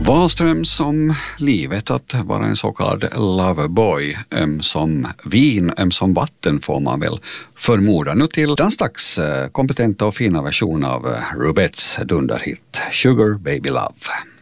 Wahlström som livet att vara en så kallad loverboy, som vin, som vatten får man väl förmoda. Nu till dansdags kompetenta och fina version av Rubettes dunderhit Sugar Baby Love.